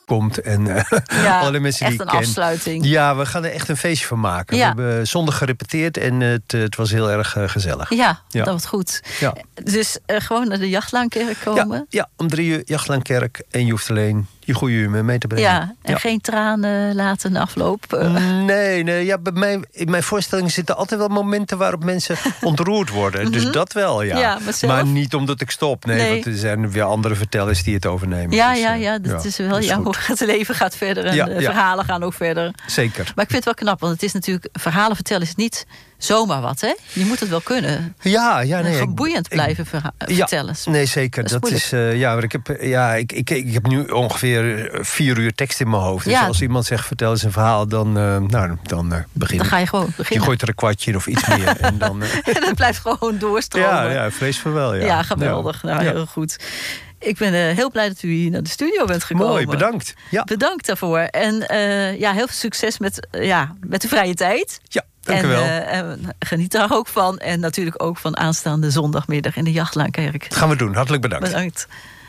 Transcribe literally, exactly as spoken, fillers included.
komt en uh, ja, alle mensen die ik ken. Echt een afsluiting. Ja, we gaan er echt een feestje van maken. Ja. We hebben zondag gerepeteerd en het, het was heel erg uh, gezellig. Ja, ja, dat was goed. Ja. Dus uh, gewoon naar de Jachtlaankerk komen. Ja, ja, om drie uur Jachtlaankerk en je hoeft alleen je goede uur mee te brengen. Ja, en ja. geen tranen laten na afloop. Nee, nee ja, bij mij, in mijn voorstellingen zitten altijd wel momenten waarop mensen ontroerd worden. Mm-hmm. Dus dat wel, ja. ja maar, zelf... maar niet omdat ik stop. Nee, nee, want er zijn weer andere vertellers die het overnemen. Ja, dus, ja, ja, dat ja, is wel ja, hoe het leven gaat verder en ja, de ja. verhalen gaan ook verder. Zeker. Maar ik vind het wel knap, want het is natuurlijk, verhalen vertellen is niet zomaar wat, hè? Je moet het wel kunnen. Ja, ja, nee. En boeiend blijven verha- ja, vertellen. Nee, zeker. Dat is, dat is uh, ja, ik heb, ja, ik, ik, ik heb nu ongeveer vier uur tekst in mijn hoofd. Dus ja. als iemand zegt, vertel eens een verhaal, dan, uh, nou, dan uh, begin Dan ga je gewoon beginnen. Je gooit er een kwartje in of iets meer. en dan uh... en dat blijft gewoon doorstromen. Ja, ja, vrees voor wel, ja. Ja, geweldig. Ja. Nou, heel ja. goed. Ik ben uh, heel blij dat u hier naar de studio bent gekomen. Mooi, bedankt. Ja. Bedankt daarvoor. En uh, ja, heel veel succes met, uh, ja, met de vrije tijd. Ja, dank en, u wel. Uh, en geniet daar ook van. En natuurlijk ook van aanstaande zondagmiddag in de Jachtlaankerk. Dat gaan we doen. Hartelijk bedankt. Bedankt.